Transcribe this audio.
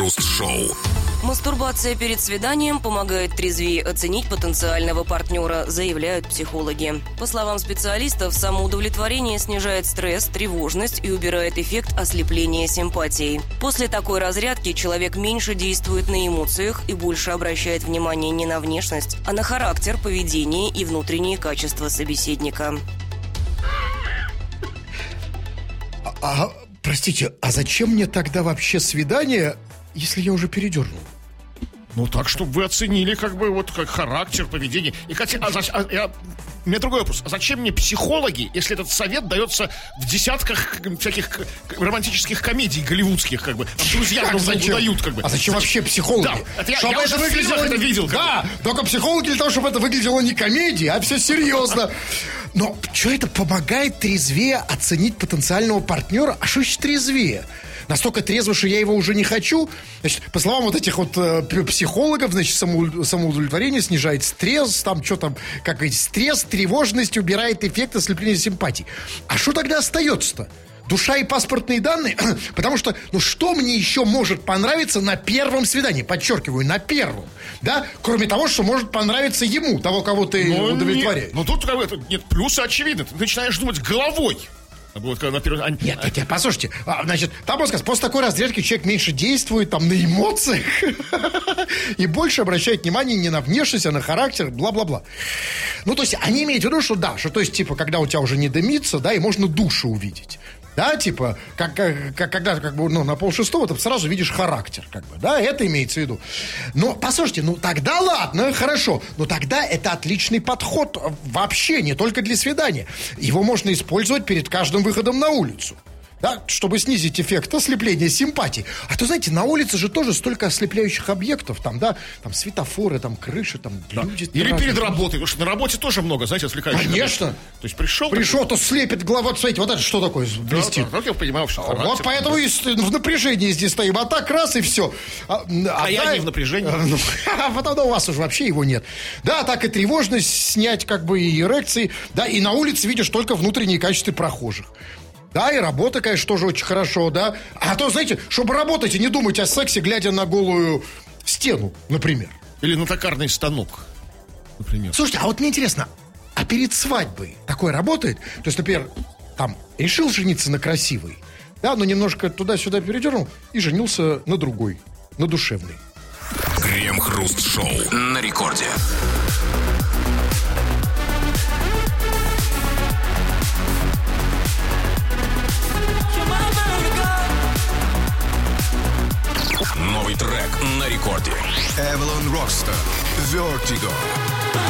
Крем-хруст-шоу. Мастурбация перед свиданием помогает трезвее оценить потенциального партнера, заявляют психологи. По словам специалистов, самоудовлетворение снижает стресс, тревожность и убирает эффект ослепления симпатией. После такой разрядки человек меньше действует на эмоциях и больше обращает внимание не на внешность, а на характер, поведение и внутренние качества собеседника. Простите, а зачем мне тогда вообще свидание, если я уже передернул? Ну, так, чтобы вы оценили, как характер, поведение. И, у меня другой вопрос. А зачем мне психологи, если этот совет дается в десятках всяких романтических комедий голливудских, друзья друг другу дают, А зачем вообще психологи? Да, я уже в фильмах это видел. Да, только психологи для того, чтобы это выглядело не комедией, а все серьезно. Но что это помогает трезвее оценить потенциального партнера? А что значит трезвее? Настолько трезво, что я его уже не хочу. Значит, по словам вот этих вот психологов, значит, самоудовлетворение снижает стресс, стресс, тревожность, убирает эффект ослепления симпатий. А что тогда остается-то? Душа и паспортные данные? Потому что, что мне еще может понравиться на первом свидании? Подчеркиваю, на первом. Да? Кроме того, что может понравиться ему, того, кого ты удовлетворяешь. Тут нет, плюсы очевидны. Ты начинаешь думать головой. Нет, послушайте, значит, там можно сказать, после такой разрядки человек меньше действует на эмоциях и больше обращает внимание не на внешность, а на характер, бла-бла-бла. То есть они имеют в виду, что когда у тебя уже не дымится, да, и можно душу увидеть. Да, когда на 5:30 ты сразу видишь характер, да, это имеется в виду. Но, послушайте, тогда ладно, хорошо, но тогда это отличный подход вообще, не только для свидания. Его можно использовать перед каждым выходом на улицу. Да, чтобы снизить эффект ослепления симпатий. А то, знаете, на улице же тоже столько ослепляющих объектов. Там светофоры, люди. Или перед работой. Потому что на работе тоже много, знаете, отвлекающих. Конечно. То есть пришел, то слепит глава. Смотрите, вот это что такое блестит? Да, я понимаю, что характер. Вот поэтому и в напряжении здесь стоим. А так раз и все. Я не в напряжении. А потом у вас уже вообще его нет. Да, так и тревожность снять, и эрекции. Да, и на улице видишь только внутренние качества прохожих. Да, и работа, конечно, тоже очень хорошо, да. А то, знаете, чтобы работать и не думать о сексе, глядя на голую стену, например. Или на токарный станок, например. Слушайте, а вот мне интересно, а перед свадьбой такое работает? То есть, например, решил жениться на красивой, да, но немножко туда-сюда передернул и женился на другой, на душевной. Крем-хруст-шоу на рекорде. Новый трек на рекорде. Avalon Rockstar Vertigo.